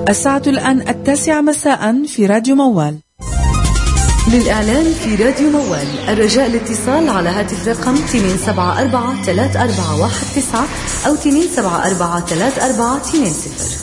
الساعة الآن 9 مساء في راديو موال. للإعلان في راديو موال الرجاء الاتصال على هاتف رقم 274-3419 أو 274-3420.